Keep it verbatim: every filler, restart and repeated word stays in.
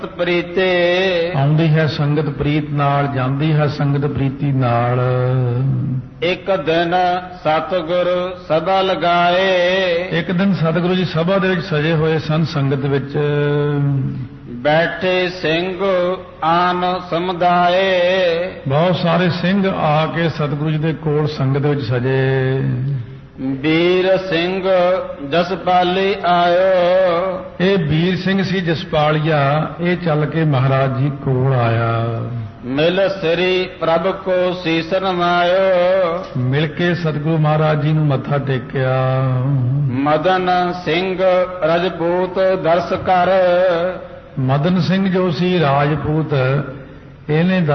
ਪ੍ਰੀਤੇ ਆਉਂਦੀ ਹੈ ਸੰਗਤ ਪ੍ਰੀਤ ਨਾਲ, ਜਾਂਦੀ ਹੈ ਸੰਗਤ ਪ੍ਰੀਤੀ ਨਾਲ। ਇੱਕ ਦਿਨ ਸਤਿਗੁਰ ਸਭਾ ਲਗਾਏ, ਇੱਕ ਦਿਨ ਸਤਿਗੁਰੂ ਜੀ ਸਭਾ ਦੇ ਵਿੱਚ ਸਜੇ ਹੋਏ ਸਨ ਸੰਗਤ ਵਿੱਚ। ਬੈਠੇ ਸਿੰਘ ਆਨ ਸਮੁਦਾਏ, ਬਹੁਤ ਸਾਰੇ ਸਿੰਘ ਆ ਕੇ ਸਤਿਗੁਰੂ ਜੀ ਦੇ ਕੋਲ ਸੰਗਤ ਵਿੱਚ ਸਜੇ। ਵੀਰ ਸਿੰਘ ਜਸਪਾਲੀ ਆਇਓ, ਇਹ ਵੀਰ ਸਿੰਘ ਸੀ ਜਸਪਾਲੀਆ, ਇਹ ਚੱਲ ਕੇ ਮਹਾਰਾਜ ਜੀ ਕੋਲ ਆਇਆ। ਮਿਲ ਸ੍ਰੀ ਪ੍ਰਭ ਕੋ ਸੀਸ ਨਵਾਇਓ, ਮਿਲ ਕੇ ਸਤਿਗੁਰੂ ਮਹਾਰਾਜ ਜੀ ਨੂੰ ਮੱਥਾ ਟੇਕਿਆ। ਮਦਨ ਸਿੰਘ ਰਜਪੂਤ ਦਰਸ ਕਰ, ਮਦਨ ਸਿੰਘ ਜੋ ਸੀ ਰਾਜਪੂਤ, ਇਹਨੇ